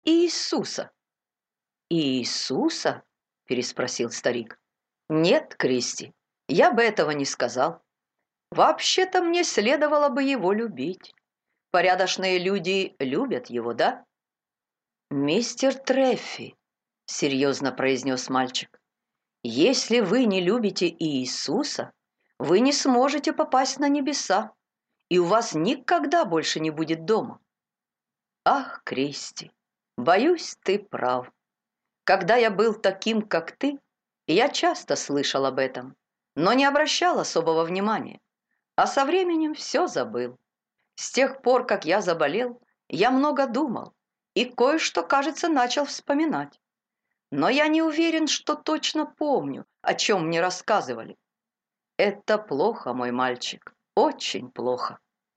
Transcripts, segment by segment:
Иисуса». «Иисуса?» – переспросил старик. «Нет, Кристи, я бы этого не сказал. Вообще-то мне следовало бы его любить. Порядочные люди любят его, да?» «Мистер Треффи», – серьезно произнес мальчик, – «если вы не любите Иисуса, вы не сможете попасть на небеса, и у вас никогда больше не будет дома». «Ах, Кристи, боюсь, ты прав. Когда я был таким, как ты, я часто слышал об этом, но не обращал особого внимания, а со временем все забыл. С тех пор, как я заболел, я много думал и кое-что, кажется, начал вспоминать. Но я не уверен, что точно помню, о чем мне рассказывали. Это плохо, мой мальчик, очень плохо».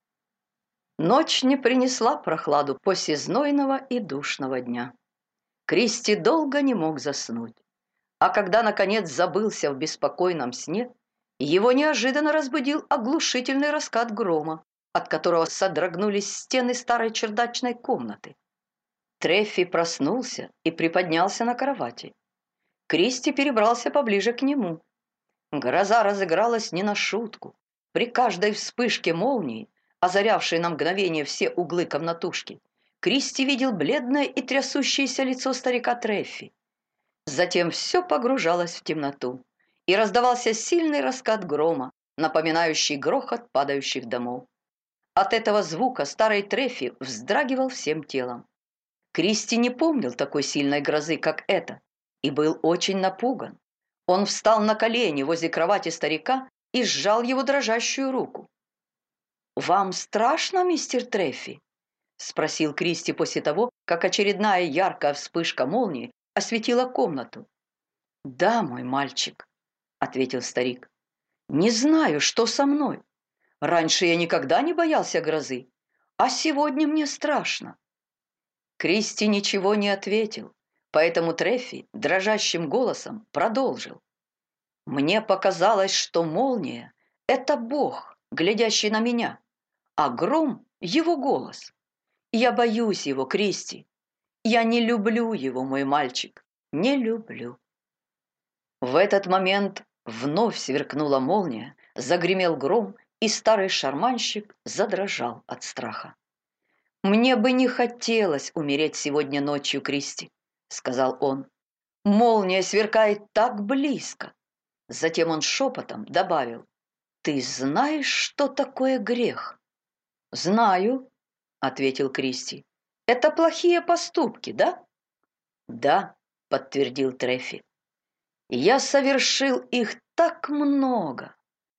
Ночь не принесла прохладу после знойного и душного дня. Кристи долго не мог заснуть, а когда, наконец, забылся в беспокойном сне, его неожиданно разбудил оглушительный раскат грома, от которого содрогнулись стены старой чердачной комнаты. Треффи проснулся и приподнялся на кровати. Кристи перебрался поближе к нему. Гроза разыгралась не на шутку. При каждой вспышке молнии, озарявшей на мгновение все углы комнатушки, Кристи видел бледное и трясущееся лицо старика Треффи. Затем все погружалось в темноту, и раздавался сильный раскат грома, напоминающий грохот падающих домов. От этого звука старый Треффи вздрагивал всем телом. Кристи не помнил такой сильной грозы, как эта, и был очень напуган. Он встал на колени возле кровати старика и сжал его дрожащую руку. «Вам страшно, мистер Треффи?» – спросил Кристи после того, как очередная яркая вспышка молнии осветила комнату. «Да, мой мальчик», – ответил старик. «Не знаю, что со мной. Раньше я никогда не боялся грозы, а сегодня мне страшно». Кристи ничего не ответил, поэтому Треффи дрожащим голосом продолжил. «Мне показалось, что молния – это Бог, глядящий на меня, а гром – его голос. Я боюсь его, Кристи. Я не люблю его, мой мальчик, не люблю». В этот момент вновь сверкнула молния, загремел гром, и старый шарманщик задрожал от страха. «Мне бы не хотелось умереть сегодня ночью, Кристи», — сказал он. «Молния сверкает так близко». Затем он шепотом добавил: «Ты знаешь, что такое грех?» «Знаю», — ответил Кристи. «Это плохие поступки, да?» «Да», — подтвердил Треффи. «Я совершил их так много.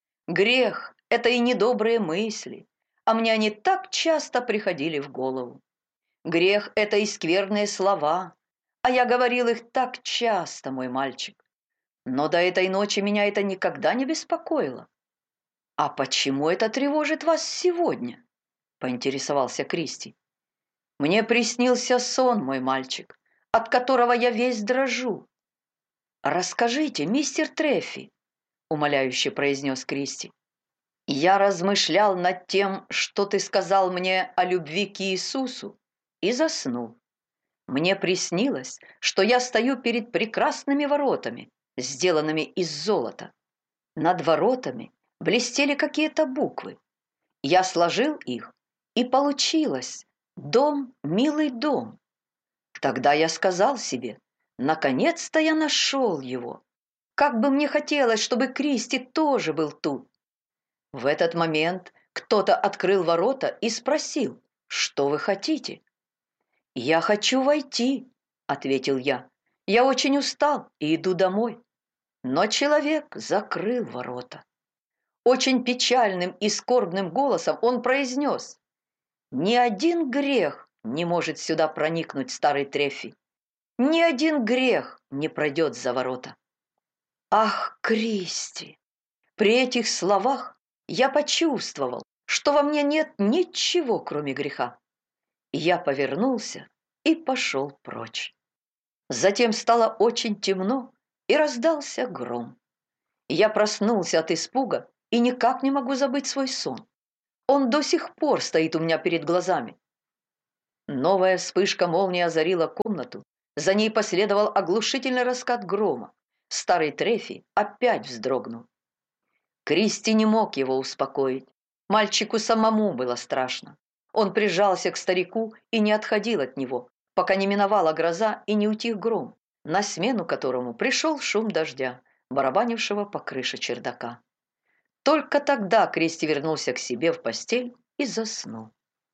Грех — это и недобрые мысли, а мне они так часто приходили в голову. Грех — это и скверные слова, а я говорил их так часто, мой мальчик. Но до этой ночи меня это никогда не беспокоило». «А почему это тревожит вас сегодня?» — поинтересовался Кристи. «Мне приснился сон, мой мальчик, от которого я весь дрожу». «Расскажите, мистер Треффи», — умоляюще произнес Кристи. «Я размышлял над тем, что ты сказал мне о любви к Иисусу, и заснул. Мне приснилось, что я стою перед прекрасными воротами, сделанными из золота. Над воротами блестели какие-то буквы. Я сложил их, и получилось: «Дом, милый дом». Тогда я сказал себе: наконец-то я нашел его. Как бы мне хотелось, чтобы Кристи тоже был тут. В этот момент кто-то открыл ворота и спросил: «Что вы хотите?» «Я хочу войти», — ответил я. «Я очень устал и иду домой». Но человек закрыл ворота. Очень печальным и скорбным голосом он произнес: «Ни один грех не может сюда проникнуть, старый Треффи. Ни один грех не пройдет за ворота». Ах, Кристи! При этих словах я почувствовал, что во мне нет ничего, кроме греха. Я повернулся и пошел прочь. Затем стало очень темно, и раздался гром. Я проснулся от испуга и никак не могу забыть свой сон. Он до сих пор стоит у меня перед глазами. Новая вспышка молнии озарила комнату. За ней последовал оглушительный раскат грома. Старый Трефи опять вздрогнул. Кристи не мог его успокоить. Мальчику самому было страшно. Он прижался к старику и не отходил от него, пока не миновала гроза и не утих гром, на смену которому пришел шум дождя, барабанившего по крыше чердака. Только тогда Кристи вернулся к себе в постель и заснул.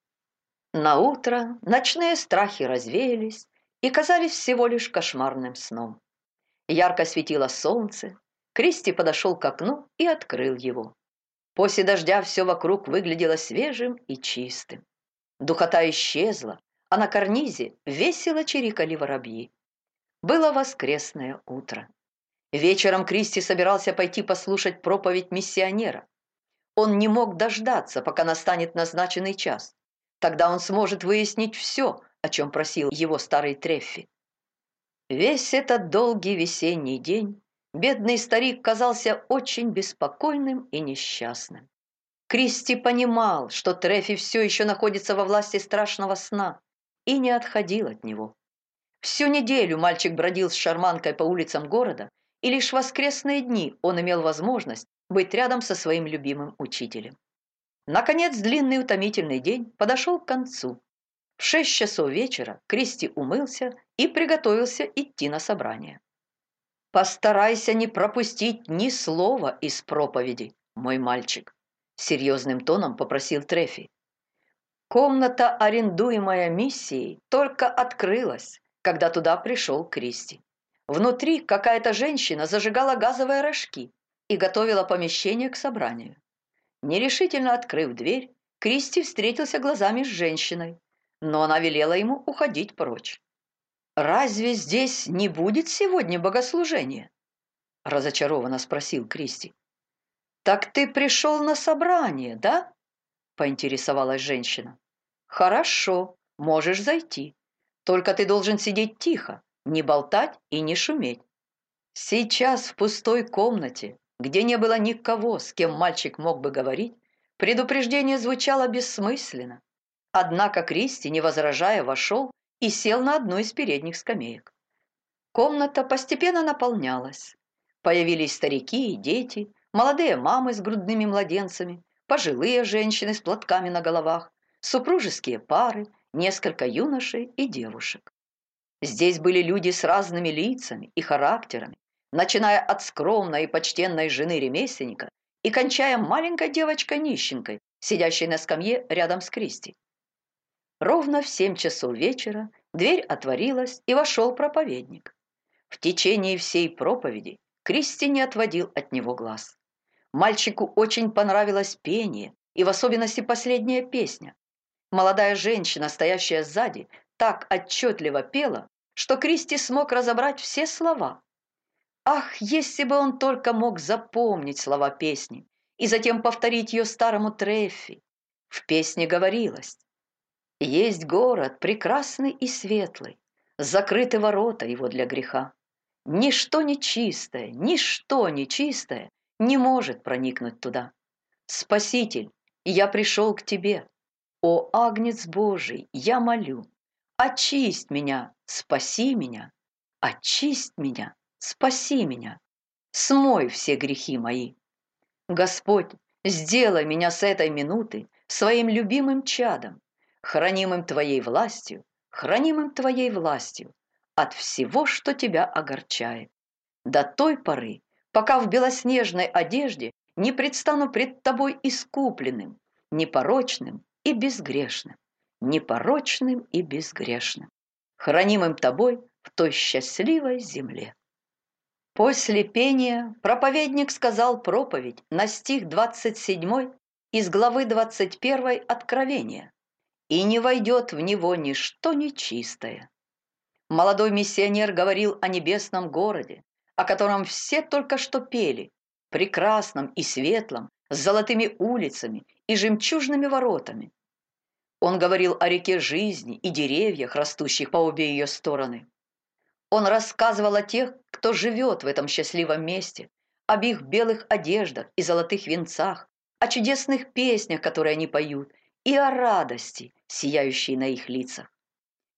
Наутро ночные страхи развеялись и казались всего лишь кошмарным сном. Ярко светило солнце. Кристи подошел к окну и открыл его. После дождя все вокруг выглядело свежим и чистым. Духота исчезла, а на карнизе весело чирикали воробьи. Было воскресное утро. Вечером Кристи собирался пойти послушать проповедь миссионера. Он не мог дождаться, пока настанет назначенный час. Тогда он сможет выяснить все, о чем просил его старый Треффи. Весь этот долгий весенний день бедный старик казался очень беспокойным и несчастным. Кристи понимал, что Треффи все еще находится во власти страшного сна, и не отходил от него. Всю неделю мальчик бродил с шарманкой по улицам города, и лишь в воскресные дни он имел возможность быть рядом со своим любимым учителем. Наконец, длинный утомительный день подошел к концу. В 6 часов вечера Кристи умылся и приготовился идти на собрание. «Постарайся не пропустить ни слова из проповеди, мой мальчик», — серьезным тоном попросил Трефи. Комната, арендуемая миссией, только открылась, когда туда пришел Кристи. Внутри какая-то женщина зажигала газовые рожки и готовила помещение к собранию. Нерешительно открыв дверь, Кристи встретился глазами с женщиной, но она велела ему уходить прочь. «Разве здесь не будет сегодня богослужения?» – разочарованно спросил Кристи. «Так ты пришел на собрание, да?» – поинтересовалась женщина. «Хорошо, можешь зайти. Только ты должен сидеть тихо, не болтать и не шуметь». Сейчас в пустой комнате, где не было никого, с кем мальчик мог бы говорить, предупреждение звучало бессмысленно. Однако Кристи, не возражая, вошел и сел на одну из передних скамеек. Комната постепенно наполнялась. Появились старики и дети, молодые мамы с грудными младенцами, пожилые женщины с платками на головах, супружеские пары, несколько юношей и девушек. Здесь были люди с разными лицами и характерами, начиная от скромной и почтенной жены ремесленника и кончая маленькой девочкой-нищенкой, сидящей на скамье рядом с Кристи. Ровно в 7 часов вечера дверь отворилась, и вошел проповедник. В течение всей проповеди Кристи не отводил от него глаз. Мальчику очень понравилось пение, и в особенности последняя песня. Молодая женщина, стоящая сзади, так отчетливо пела, что Кристи смог разобрать все слова. Ах, если бы он только мог запомнить слова песни и затем повторить ее старому Треффи. В песне говорилось: «Есть город прекрасный и светлый, закрыты ворота его для греха. Ничто нечистое не может проникнуть туда. Спаситель, я пришел к тебе. О, Агнец Божий, я молю, очисть меня, спаси меня, очисть меня, спаси меня, смой все грехи мои. Господь, сделай меня с этой минуты своим любимым чадом, хранимым Твоей властью, от всего, что Тебя огорчает, до той поры, пока в белоснежной одежде не предстану пред Тобой искупленным, непорочным и безгрешным, хранимым Тобой в той счастливой земле». После пения проповедник сказал проповедь на стих 27 из главы 21 Откровения: «И не войдет в него ничто нечистое». Молодой миссионер говорил о небесном городе, о котором все только что пели, прекрасном и светлом, с золотыми улицами и жемчужными воротами. Он говорил о реке жизни и деревьях, растущих по обе ее стороны. Он рассказывал о тех, кто живет в этом счастливом месте, об их белых одеждах и золотых венцах, о чудесных песнях, которые они поют, и о радости, сияющей на их лицах.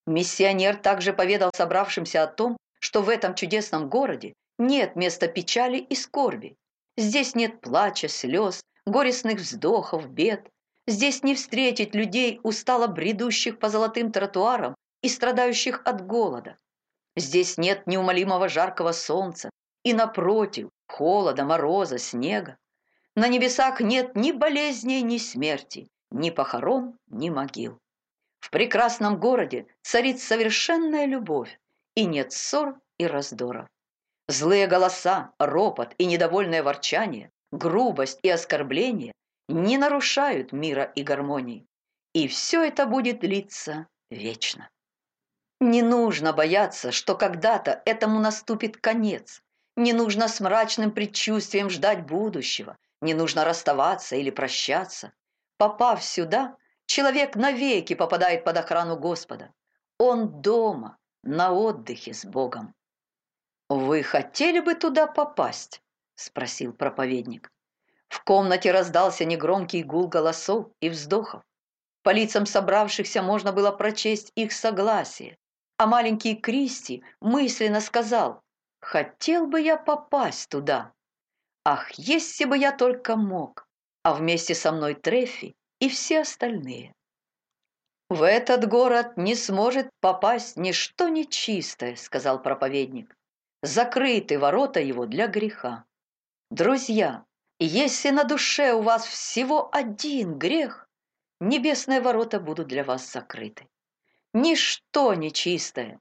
Миссионер также поведал собравшимся о том, что в этом чудесном городе нет места печали и скорби. Здесь нет плача, слез, горестных вздохов, бед. Здесь не встретить людей, устало бредущих по золотым тротуарам и страдающих от голода. Здесь нет неумолимого жаркого солнца и, напротив, холода, мороза, снега. На небесах нет ни болезней, ни смерти, ни похорон, ни могил. В прекрасном городе царит совершенная любовь, и нет ссор и раздоров. Злые голоса, ропот и недовольное ворчание, грубость и оскорбление не нарушают мира и гармонии. И все это будет длиться вечно. Не нужно бояться, что когда-то этому наступит конец. Не нужно с мрачным предчувствием ждать будущего. Не нужно расставаться или прощаться. Попав сюда, человек навеки попадает под охрану Господа. Он дома, на отдыхе с Богом. «Вы хотели бы туда попасть?» – спросил проповедник. В комнате раздался негромкий гул голосов и вздохов. По лицам собравшихся можно было прочесть их согласие, а маленький Кристи мысленно сказал: «Хотел бы я попасть туда! Ах, если бы я только мог! А вместе со мной Трефи и все остальные!» «В этот город не сможет попасть ничто нечистое», — сказал проповедник. «Закрыты ворота его для греха. Друзья, если на душе у вас всего один грех, небесные ворота будут для вас закрыты. Ничто нечистое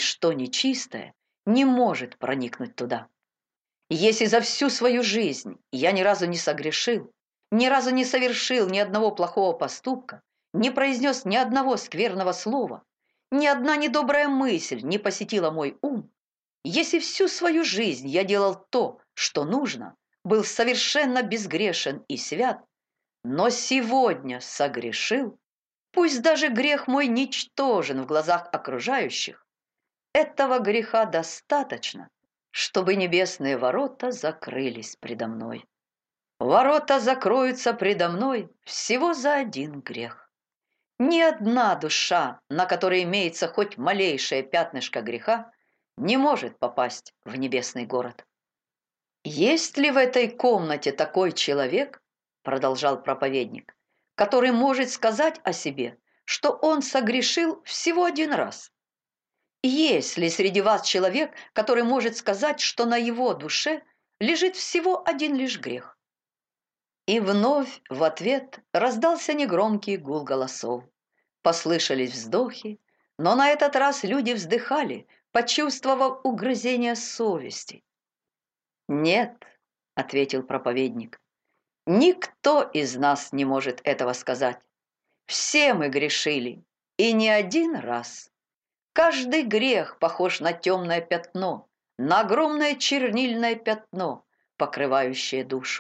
не может проникнуть туда. Если за всю свою жизнь я ни разу не согрешил, ни разу не совершил ни одного плохого поступка, не произнес ни одного скверного слова, ни одна недобрая мысль не посетила мой ум, если всю свою жизнь я делал то, что нужно, был совершенно безгрешен и свят, но сегодня согрешил, пусть даже грех мой ничтожен в глазах окружающих, этого греха достаточно, чтобы небесные ворота закрылись предо мной. Ворота закроются предо мной всего за один грех. Ни одна душа, на которой имеется хоть малейшее пятнышко греха, не может попасть в небесный город. «Есть ли в этой комнате такой человек, — продолжал проповедник, — который может сказать о себе, что он согрешил всего один раз? Есть ли среди вас человек, который может сказать, что на его душе лежит всего один лишь грех?» И вновь в ответ раздался негромкий гул голосов. Послышались вздохи, но на этот раз люди вздыхали, почувствовав угрызение совести. «Нет, — ответил проповедник, — никто из нас не может этого сказать. Все мы грешили, и не один раз. Каждый грех похож на темное пятно, на огромное чернильное пятно, покрывающее душу».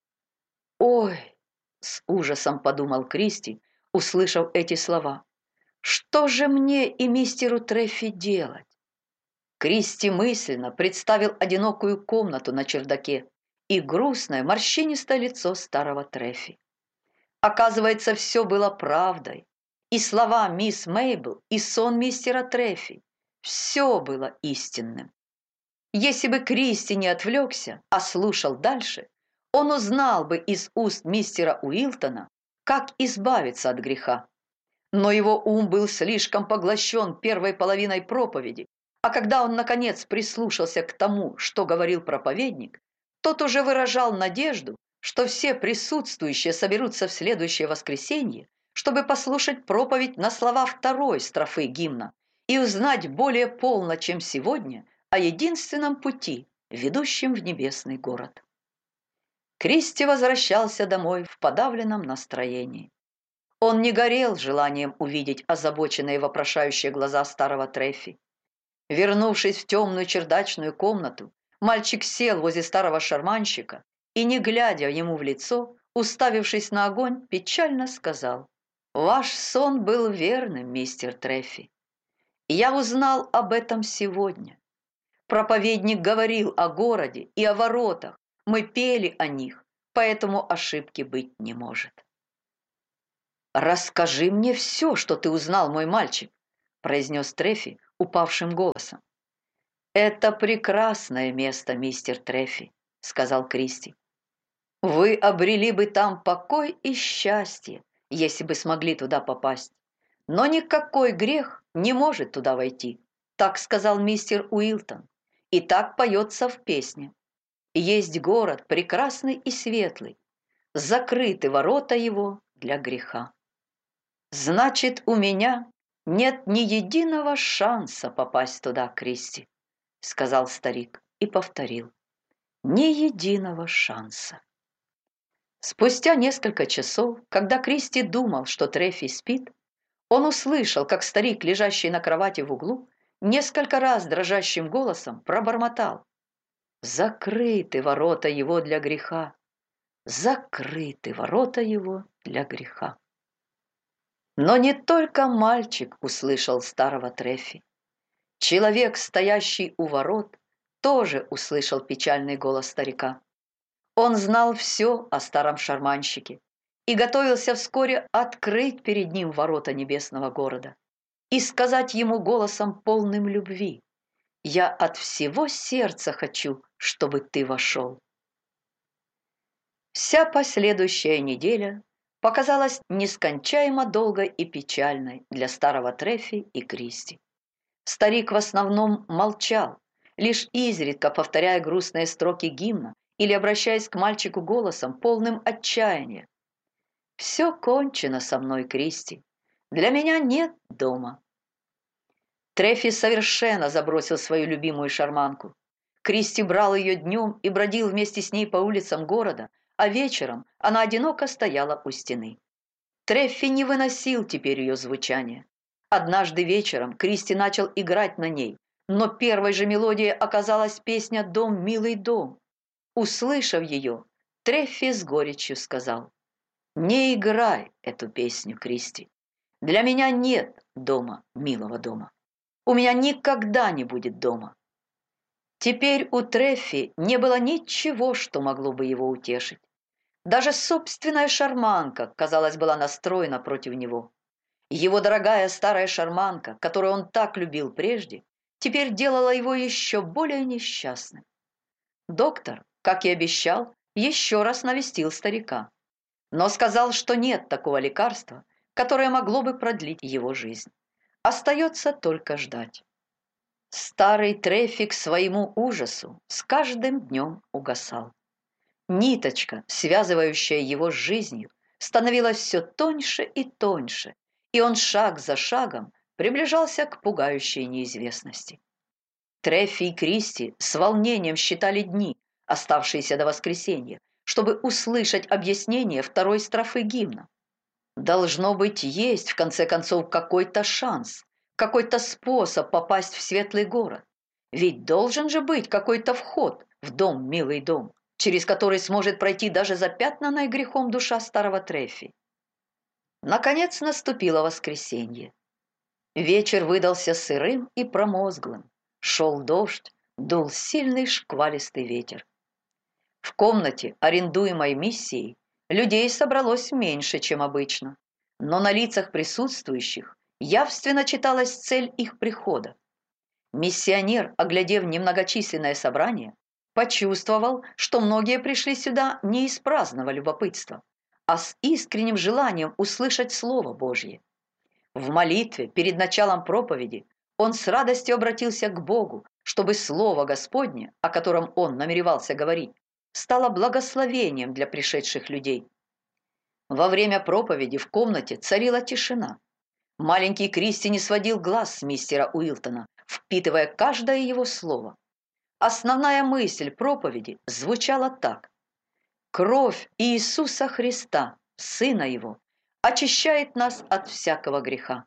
«Ой!» — с ужасом подумал Кристи, услышав эти слова. «Что же мне и мистеру Треффи делать?» Кристи мысленно представил одинокую комнату на чердаке и грустное морщинистое лицо старого Треффи. Оказывается, все было правдой. И слова мисс Мейбл, и сон мистера Треффи. Все было истинным. Если бы Кристи не отвлекся, а слушал дальше, он узнал бы из уст мистера Уилтона, как избавиться от греха. Но его ум был слишком поглощен первой половиной проповеди, а когда он, наконец, прислушался к тому, что говорил проповедник, тот уже выражал надежду, что все присутствующие соберутся в следующее воскресенье, чтобы послушать проповедь на слова второй строфы гимна и узнать более полно, чем сегодня, о единственном пути, ведущем в небесный город. Кристи возвращался домой в подавленном настроении. Он не горел желанием увидеть озабоченные вопрошающие глаза старого Треффи. Вернувшись в темную чердачную комнату, мальчик сел возле старого шарманщика и, не глядя ему в лицо, уставившись на огонь, печально сказал: «Ваш сон был верным, мистер Треффи. Я узнал об этом сегодня. Проповедник говорил о городе и о воротах, мы пели о них, поэтому ошибки быть не может». «Расскажи мне все, что ты узнал, мой мальчик. – произнес Трефи упавшим голосом. «Это прекрасное место, мистер Трефи», – сказал Кристи. «Вы обрели бы там покой и счастье, если бы смогли туда попасть. Но никакой грех не может туда войти», – так сказал мистер Уилтон. И так поется в песне. «Есть город прекрасный и светлый, закрыты ворота его для греха». «Значит, у меня нет ни единого шанса попасть туда, Кристи», — сказал старик и повторил. «Ни единого шанса». Спустя несколько часов, когда Кристи думал, что Трефи спит, он услышал, как старик, лежащий на кровати в углу, несколько раз дрожащим голосом пробормотал: «Закрыты ворота его для греха, закрыты ворота его для греха». Но не только мальчик услышал старого Трефи. Человек, стоящий у ворот, тоже услышал печальный голос старика. Он знал все о старом шарманщике и готовился вскоре открыть перед ним ворота небесного города и сказать ему голосом, полным любви: «Я от всего сердца хочу, чтобы ты вошел». Вся последующая неделя показалась нескончаемо долгой и печальной для старого Трефи и Кристи. Старик в основном молчал, лишь изредка повторяя грустные строки гимна или обращаясь к мальчику голосом, полным отчаяния. «Все кончено со мной, Кристи. Для меня нет дома». Трефи совершенно забросил свою любимую шарманку. Кристи брал ее днем и бродил вместе с ней по улицам города, а вечером она одиноко стояла у стены. Трефи не выносил теперь ее звучания. Однажды вечером Кристи начал играть на ней, но первой же мелодией оказалась песня «Дом, милый дом». Услышав ее, Трефи с горечью сказал: «Не играй эту песню, Кристи. Для меня нет дома, милого дома. У меня никогда не будет дома». Теперь у Трефи не было ничего, что могло бы его утешить. Даже собственная шарманка, казалось, была настроена против него. Его дорогая старая шарманка, которую он так любил прежде, теперь делала его еще более несчастным. Доктор, как и обещал, еще раз навестил старика, но сказал, что нет такого лекарства, которое могло бы продлить его жизнь. Остается только ждать. Старый Трефи к своему ужасу с каждым днем угасал. Ниточка, связывающая его с жизнью, становилась все тоньше и тоньше, и он шаг за шагом приближался к пугающей неизвестности. Трефи и Кристи с волнением считали дни, оставшиеся до воскресенья, чтобы услышать объяснение второй строфы гимна. Должно быть, есть в конце концов какой-то шанс, какой-то способ попасть в светлый город. Ведь должен же быть какой-то вход в дом, милый дом, через который сможет пройти даже запятнанная грехом душа старого Трефи. Наконец наступило воскресенье. Вечер выдался сырым и промозглым. Шел дождь, дул сильный шквалистый ветер. В комнате, арендуемой миссией, людей собралось меньше, чем обычно, но на лицах присутствующих явственно читалась цель их прихода. Миссионер, оглядев немногочисленное собрание, почувствовал, что многие пришли сюда не из праздного любопытства, а с искренним желанием услышать Слово Божье. В молитве перед началом проповеди он с радостью обратился к Богу, чтобы Слово Господне, о котором он намеревался говорить, стало благословением для пришедших людей. Во время проповеди в комнате царила тишина. Маленький Кристи не сводил глаз с мистера Уилтона, впитывая каждое его слово. Основная мысль проповеди звучала так: «Кровь Иисуса Христа, Сына Его, очищает нас от всякого греха».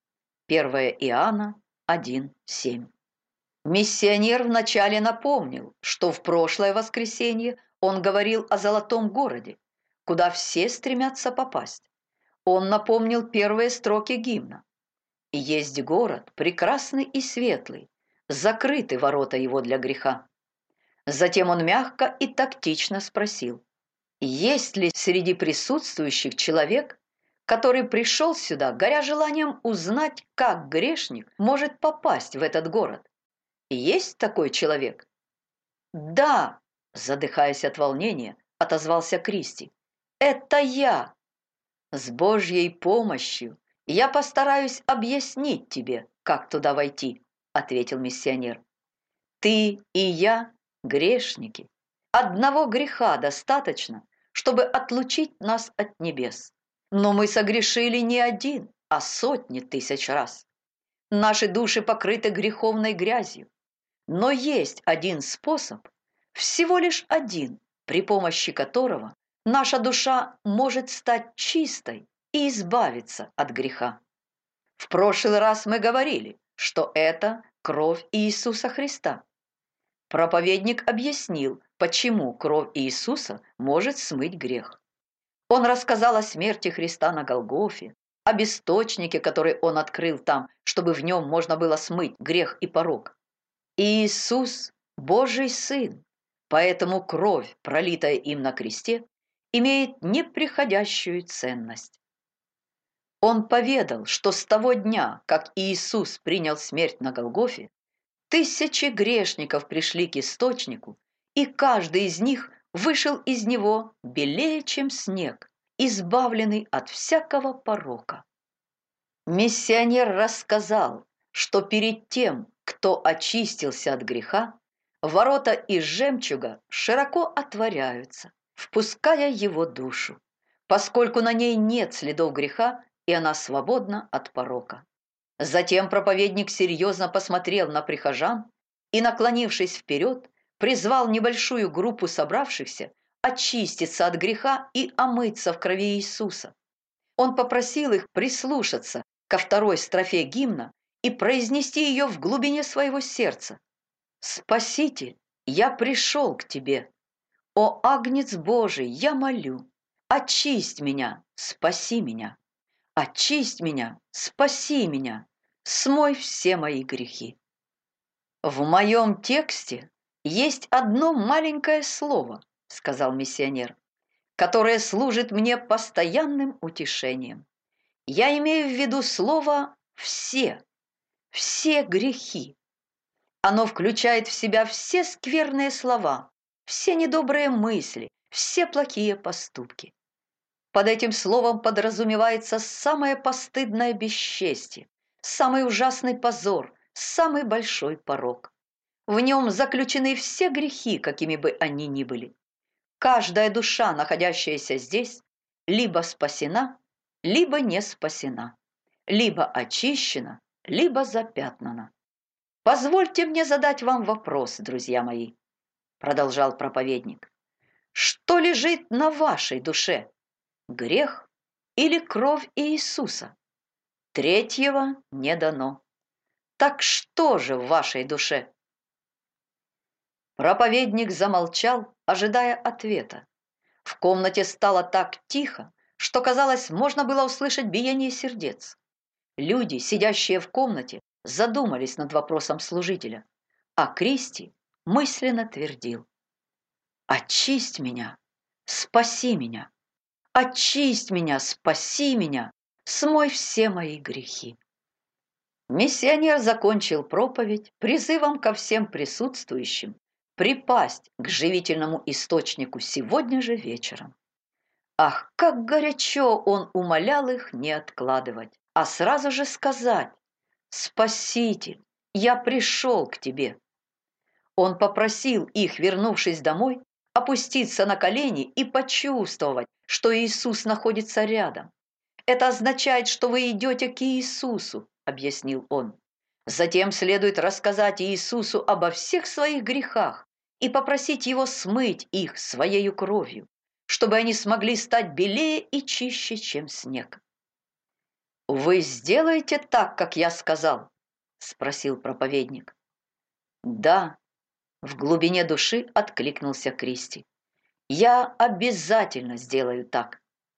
1 Иоанна 1:7. Миссионер вначале напомнил, что в прошлое воскресенье он говорил о золотом городе, куда все стремятся попасть. Он напомнил первые строки гимна: «Есть город прекрасный и светлый, закрыты ворота его для греха». Затем он мягко и тактично спросил: «Есть ли среди присутствующих человек, который пришел сюда, горя желанием узнать, как грешник может попасть в этот город. Есть такой человек?» «Да», — задыхаясь от волнения, отозвался Кристи. «Это я. С Божьей помощью я постараюсь объяснить тебе, как туда войти», — ответил миссионер. «Ты и я грешники. Одного греха достаточно, чтобы отлучить нас от небес. Но мы согрешили не один, а сотни тысяч раз. Наши души покрыты греховной грязью. Но есть один способ, всего лишь один, при помощи которого наша душа может стать чистой и избавиться от греха. В прошлый раз мы говорили, что это кровь Иисуса Христа. Проповедник объяснил, почему кровь Иисуса может смыть грех. Он рассказал о смерти Христа на Голгофе, об источнике, который он открыл там, чтобы в нем можно было смыть грех и порок. Иисус – Божий Сын, поэтому кровь, пролитая им на кресте, имеет неприходящую ценность. Он поведал, что с того дня, как Иисус принял смерть на Голгофе, тысячи грешников пришли к источнику, и каждый из них вышел из него белее, чем снег, избавленный от всякого порока. Миссионер рассказал, что перед тем, кто очистился от греха, ворота из жемчуга широко отворяются, впуская его душу, поскольку на ней нет следов греха, и она свободна от порока. Затем проповедник серьезно посмотрел на прихожан и, наклонившись вперед, призвал небольшую группу собравшихся очиститься от греха и омыться в крови Иисуса. Он попросил их прислушаться ко второй строфе гимна и произнести ее в глубине своего сердца. «Спаситель, я пришел к тебе. О, Агнец Божий, я молю, очисть меня, спаси меня. Очисть меня, спаси меня, смой все мои грехи». «В моем тексте есть одно маленькое слово, — сказал миссионер, — которое служит мне постоянным утешением. Я имею в виду слово «все», все грехи. Оно включает в себя все скверные слова, все недобрые мысли, все плохие поступки. Под этим словом подразумевается самое постыдное бесчестие, самый ужасный позор, самый большой порок. В нем заключены все грехи, какими бы они ни были. Каждая душа, находящаяся здесь, либо спасена, либо не спасена, либо очищена, либо запятнана. «Позвольте мне задать вам вопрос, друзья мои», — продолжал проповедник. «Что лежит на вашей душе? Грех или кровь Иисуса? Третьего не дано. Так что же в вашей душе?» Проповедник замолчал, ожидая ответа. В комнате стало так тихо, что, казалось, можно было услышать биение сердец. Люди, сидящие в комнате, задумались над вопросом служителя, а Кристи мысленно твердил: «Очисть меня, спаси меня, очисть меня, спаси меня, смой все мои грехи». Миссионер закончил проповедь призывом ко всем присутствующим припасть к живительному источнику сегодня же вечером. Ах, как горячо он умолял их не откладывать, а сразу же сказать: «Спаситель, я пришел к тебе». Он попросил их, вернувшись домой, опуститься на колени и почувствовать, что Иисус находится рядом. «Это означает, что вы идете к Иисусу», — объяснил он. «Затем следует рассказать Иисусу обо всех своих грехах и попросить Его смыть их Своею кровью, чтобы они смогли стать белее и чище, чем снег». «Вы сделаете так, как я сказал?» — спросил проповедник. «Да», — в глубине души откликнулся Кристи. «Я обязательно сделаю так».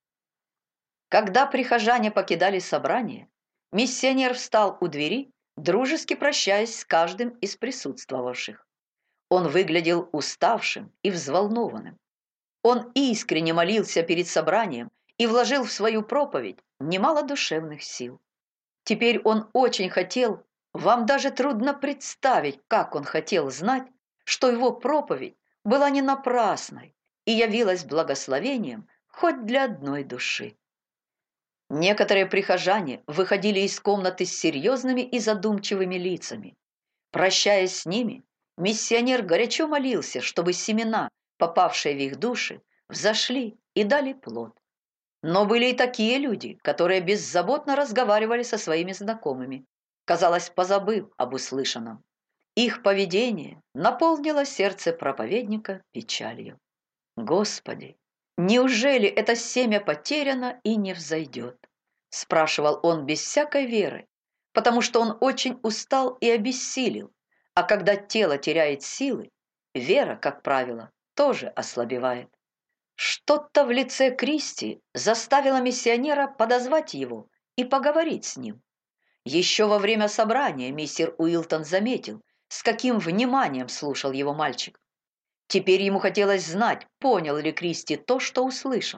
Когда прихожане покидали собрание, миссионер встал у двери, дружески прощаясь с каждым из присутствовавших. Он выглядел уставшим и взволнованным. Он искренне молился перед собранием и вложил в свою проповедь немало душевных сил. Теперь он очень хотел, вам даже трудно представить, как он хотел знать, что его проповедь была не напрасной и явилась благословением хоть для одной души. Некоторые прихожане выходили из комнаты с серьезными и задумчивыми лицами. Прощаясь с ними, миссионер горячо молился, чтобы семена, попавшие в их души, взошли и дали плод. Но были и такие люди, которые беззаботно разговаривали со своими знакомыми, казалось, позабыв об услышанном. Их поведение наполнило сердце проповедника печалью. «Господи, неужели это семя потеряно и не взойдет?» – спрашивал он без всякой веры, потому что он очень устал и обессилел, а когда тело теряет силы, вера, как правило, тоже ослабевает. Что-то в лице Кристи заставило миссионера подозвать его и поговорить с ним. Еще во время собрания мистер Уилтон заметил, с каким вниманием слушал его мальчик. Теперь ему хотелось знать, понял ли Кристи то, что услышал.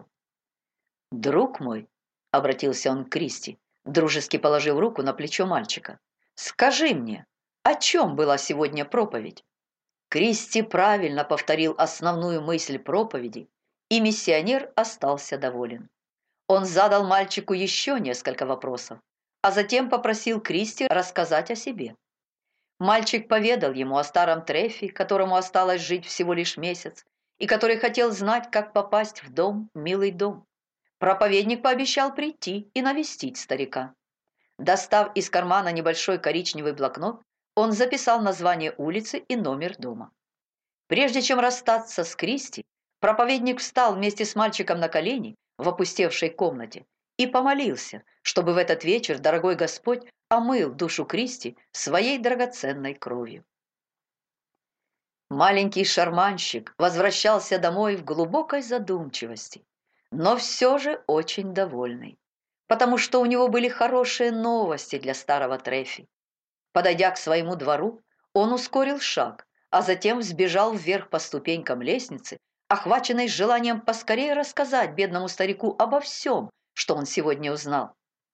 «Друг мой», — обратился он к Кристи, дружески положив руку на плечо мальчика, «скажи мне, о чем была сегодня проповедь?» Кристи правильно повторил основную мысль проповеди, и миссионер остался доволен. Он задал мальчику еще несколько вопросов, а затем попросил Кристи рассказать о себе. Мальчик поведал ему о старом Трефи, которому осталось жить всего лишь месяц, и который хотел знать, как попасть в дом, милый дом. Проповедник пообещал прийти и навестить старика. Достав из кармана небольшой коричневый блокнот, он записал название улицы и номер дома. Прежде чем расстаться с Кристи, проповедник встал вместе с мальчиком на колени в опустевшей комнате и помолился, чтобы в этот вечер дорогой Господь омыл душу Кристи своей драгоценной кровью. Маленький шарманщик возвращался домой в глубокой задумчивости, но все же очень довольный, потому что у него были хорошие новости для старого Трефи. Подойдя к своему двору, он ускорил шаг, а затем взбежал вверх по ступенькам лестницы, охваченный желанием поскорее рассказать бедному старику обо всем, что он сегодня узнал.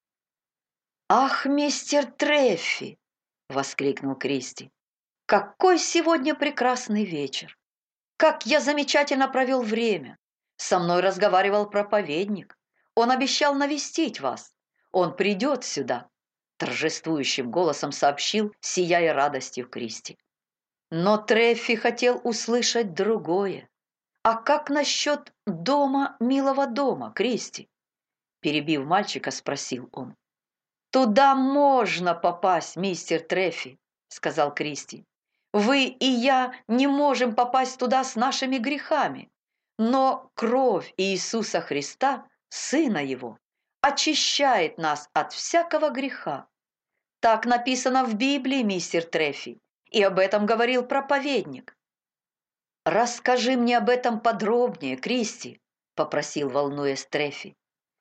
«Ах, мистер Трефи!» — воскликнул Кристи. «Какой сегодня прекрасный вечер! Как я замечательно провел время! Со мной разговаривал проповедник. Он обещал навестить вас. Он придет сюда!» Торжествующим голосом сообщил, сияя радостью Кристи. Но Трефи хотел услышать другое. «А как насчет дома, милого дома, Кристи?» Перебив мальчика, спросил он. «Туда можно попасть, мистер Трефи», — сказал Кристи. «Вы и я не можем попасть туда с нашими грехами, но кровь Иисуса Христа, Сына Его, очищает нас от всякого греха. Так написано в Библии, мистер Трефи, и об этом говорил проповедник». «Расскажи мне об этом подробнее, Кристи», — попросил, волнуясь Трефи.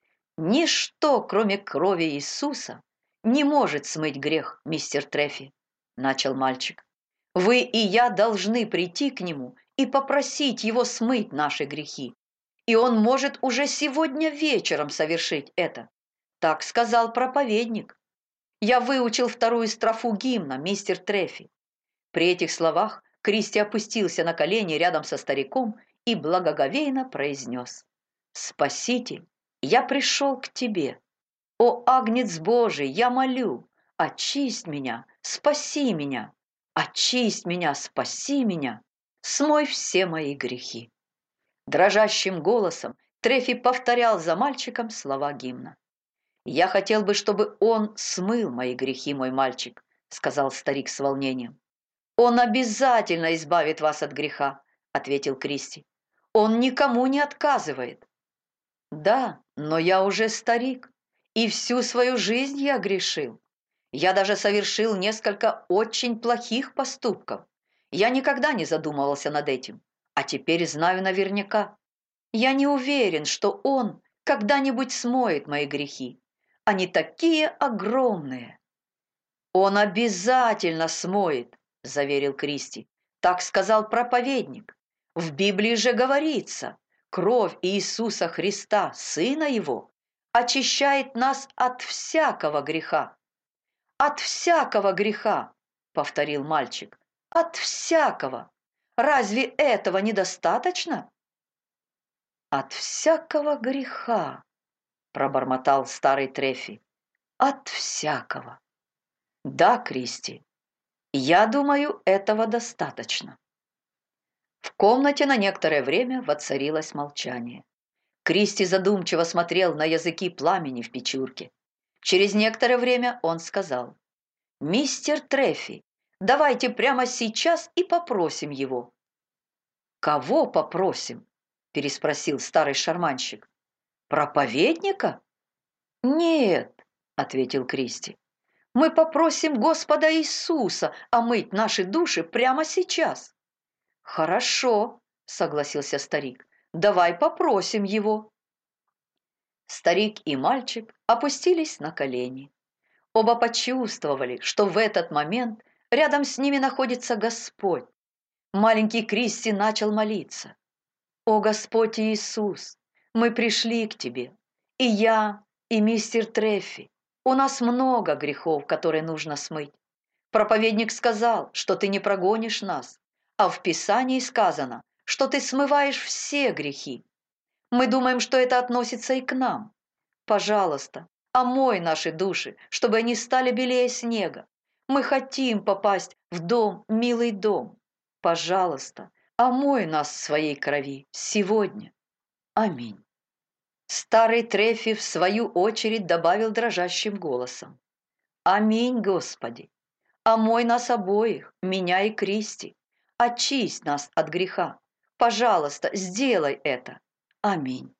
«Ничто, кроме крови Иисуса, не может смыть грех, мистер Трефи», — начал мальчик. «Вы и я должны прийти к Нему и попросить Его смыть наши грехи, и Он может уже сегодня вечером совершить это. Так сказал проповедник. Я выучил вторую строфу гимна, мистер Трефи». При этих словах Кристи опустился на колени рядом со стариком и благоговейно произнес: «Спаситель, я пришел к тебе. О, Агнец Божий, я молю, очисть меня, спаси меня, очисть меня, спаси меня, смой все мои грехи». Дрожащим голосом Трефи повторял за мальчиком слова гимна. «Я хотел бы, чтобы он смыл мои грехи, мой мальчик», — сказал старик с волнением. «Он обязательно избавит вас от греха», — ответил Кристи. «Он никому не отказывает». «Да, но я уже старик, и всю свою жизнь я грешил. Я даже совершил несколько очень плохих поступков. Я никогда не задумывался над этим, а теперь знаю наверняка. Я не уверен, что он когда-нибудь смоет мои грехи. Они такие огромные». «Он обязательно смоет», — заверил Кристи. «Так сказал проповедник. В Библии же говорится: кровь Иисуса Христа, Сына Его, очищает нас от всякого греха. От всякого греха, повторил мальчик. От всякого. Разве этого недостаточно? От всякого греха, пробормотал старый Трефи. От всякого. Да, Кристи, я думаю, этого достаточно. В комнате на некоторое время воцарилось молчание. Кристи задумчиво смотрел на языки пламени в печурке. Через некоторое время он сказал: «Мистер Трефи, давайте прямо сейчас и попросим его». «Кого попросим?» – переспросил старый шарманщик. «Проповедника?» «Нет», – ответил Кристи. «Мы попросим Господа Иисуса омыть наши души прямо сейчас». «Хорошо», – согласился старик. «Давай попросим его». Старик и мальчик опустились на колени. Оба почувствовали, что в этот момент рядом с ними находится Господь. Маленький Кристи начал молиться. «О Господь Иисус, мы пришли к Тебе, и я, и мистер Трефи. У нас много грехов, которые нужно смыть. Проповедник сказал, что Ты не прогонишь нас, а в Писании сказано, что Ты смываешь все грехи. Мы думаем, что это относится и к нам. Пожалуйста, омой наши души, чтобы они стали белее снега. Мы хотим попасть в дом, милый дом. Пожалуйста, омой нас в своей крови сегодня. Аминь». Старый Трефи в свою очередь добавил дрожащим голосом: «Аминь, Господи! Омой нас обоих, меня и Кристи. Очисть нас от греха. Пожалуйста, сделай это. Аминь».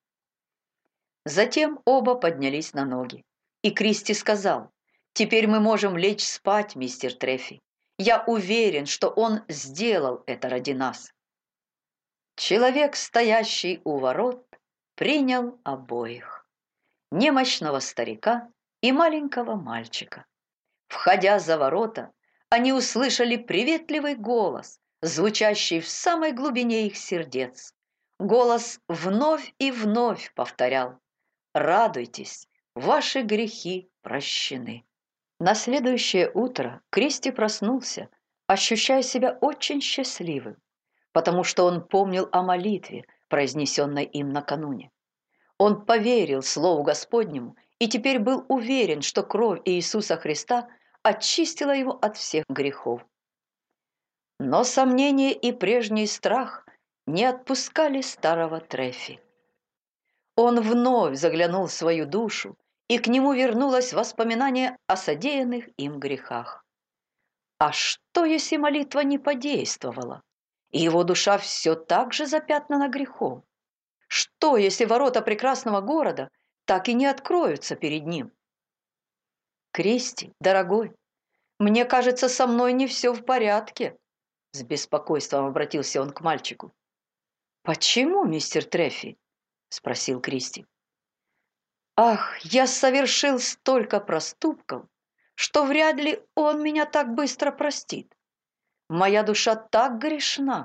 Затем оба поднялись на ноги, и Кристи сказал: «Теперь мы можем лечь спать, мистер Трефи. Я уверен, что он сделал это ради нас». Человек, стоящий у ворот, принял обоих: немощного старика и маленького мальчика. Входя за ворота, они услышали приветливый голос, звучащий в самой глубине их сердец. Голос вновь и вновь повторял: «Радуйтесь, ваши грехи прощены». На следующее утро Кристи проснулся, ощущая себя очень счастливым, потому что он помнил о молитве, произнесенной им накануне. Он поверил Слову Господнему и теперь был уверен, что кровь Иисуса Христа очистила его от всех грехов. Но сомнение и прежний страх не отпускали старого Трефи. Он вновь заглянул в свою душу, и к нему вернулось воспоминание о содеянных им грехах. А что, если молитва не подействовала, и его душа все так же запятнана грехом? Что, если ворота прекрасного города так и не откроются перед ним? «Кристи, дорогой, мне кажется, со мной не все в порядке», — с беспокойством обратился он к мальчику. «Почему, мистер Трефи?» — спросил Кристи. «Ах, я совершил столько проступков, что вряд ли он меня так быстро простит. Моя душа так грешна».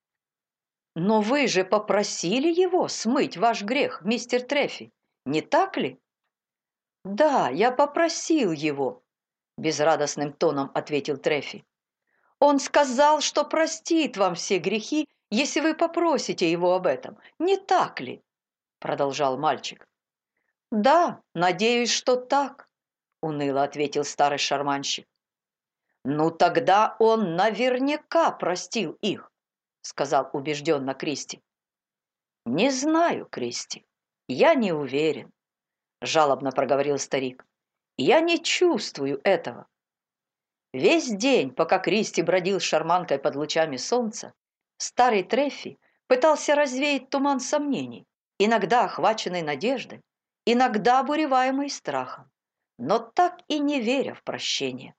«Но вы же попросили его смыть ваш грех, мистер Трефи, не так ли?» «Да, я попросил его», — безрадостным тоном ответил Трефи. «Он сказал, что простит вам все грехи, если вы попросите его об этом, не так ли?» — продолжал мальчик. «Да, надеюсь, что так», — уныло ответил старый шарманщик. «Ну тогда он наверняка простил их», — сказал убежденно Кристи. «Не знаю, Кристи, я не уверен», — жалобно проговорил старик. «Я не чувствую этого». Весь день, пока Кристи бродил с шарманкой под лучами солнца, старый Трефи пытался развеять туман сомнений, иногда охваченный надеждой, иногда обуреваемый страхом, но так и не веря в прощение.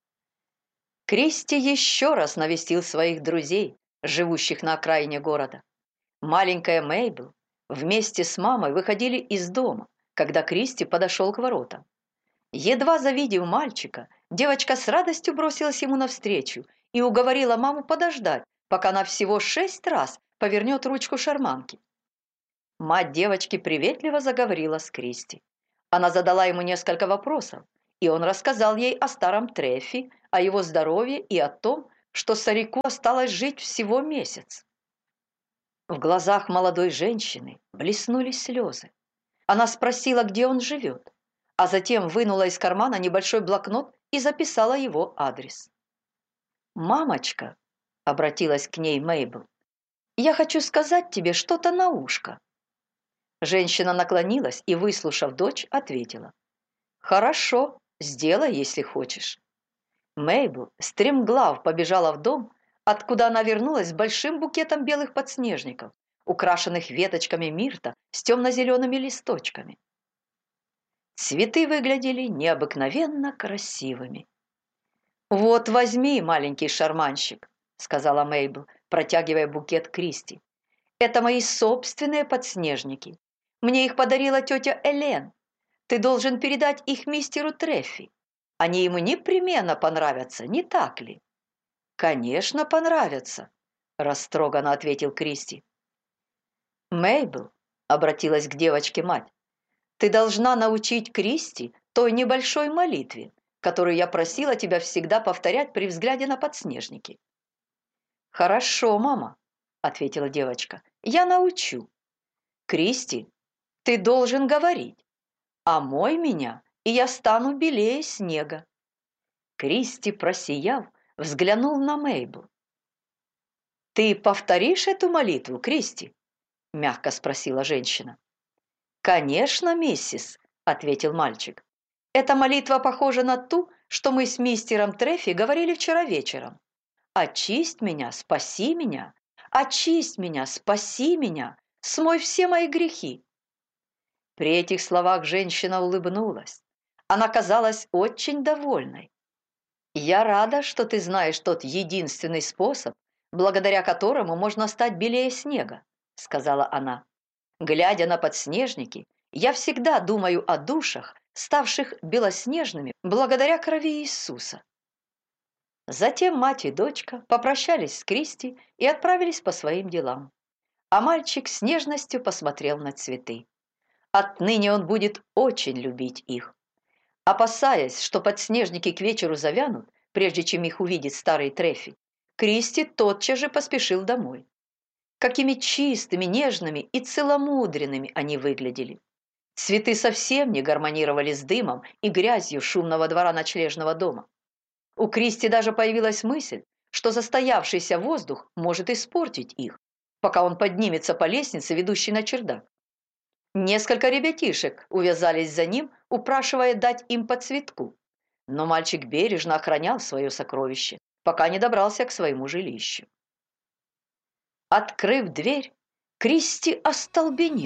Кристи еще раз навестил своих друзей, живущих на окраине города. Маленькая Мейбл вместе с мамой выходили из дома, когда Кристи подошел к воротам. Едва завидев мальчика, девочка с радостью бросилась ему навстречу и уговорила маму подождать, пока она всего 6 раз повернет ручку шарманки. Мать девочки приветливо заговорила с Кристи. Она задала ему несколько вопросов, и он рассказал ей о старом Трефи, о его здоровье и о том, что старику осталось жить всего месяц. В глазах молодой женщины блеснули слезы. Она спросила, где он живет, а затем вынула из кармана небольшой блокнот и записала его адрес. «Мамочка», — обратилась к ней Мейбл, — «я хочу сказать тебе что-то на ушко». Женщина наклонилась и, выслушав дочь, ответила: «Хорошо, сделай, если хочешь». Мейбл стремглав побежала в дом, откуда она вернулась с большим букетом белых подснежников, украшенных веточками мирта с темно-зелеными листочками. Цветы выглядели необыкновенно красивыми. «Вот возьми, маленький шарманщик», — сказала Мейбл, протягивая букет Кристи. «Это мои собственные подснежники. Мне их подарила тетя Элен. Ты должен передать их мистеру Треффи. Они ему непременно понравятся, не так ли?» «Конечно, понравятся», — растроганно ответил Кристи. «Мейбл», — обратилась к девочке мать, — «ты должна научить Кристи той небольшой молитве, которую я просила тебя всегда повторять при взгляде на подснежники». «Хорошо, мама», — ответила девочка, — «я научу. Кристи, ты должен говорить: омой меня, и я стану белее снега». Кристи, просияв, взглянул на Мейбл. «Ты повторишь эту молитву, Кристи?» – мягко спросила женщина. «Конечно, миссис», – ответил мальчик. «Эта молитва похожа на ту, что мы с мистером Треффи говорили вчера вечером. «Очисть меня, спаси меня! Очисть меня, спаси меня! Смой все мои грехи!» При этих словах женщина улыбнулась. Она казалась очень довольной. «Я рада, что ты знаешь тот единственный способ, благодаря которому можно стать белее снега», — сказала она. «Глядя на подснежники, я всегда думаю о душах, ставших белоснежными благодаря крови Иисуса». Затем мать и дочка попрощались с Кристи и отправились по своим делам. А мальчик с нежностью посмотрел на цветы. Отныне он будет очень любить их. Опасаясь, что подснежники к вечеру завянут, прежде чем их увидит старый Треффи, Кристи тотчас же поспешил домой. Какими чистыми, нежными и целомудренными они выглядели. Цветы совсем не гармонировали с дымом и грязью шумного двора ночлежного дома. У Кристи даже появилась мысль, что застоявшийся воздух может испортить их, пока он поднимется по лестнице, ведущей на чердак. Несколько ребятишек увязались за ним, упрашивая дать им по цветку, но мальчик бережно охранял свое сокровище, пока не добрался к своему жилищу. Открыв дверь, Кристи остолбенел.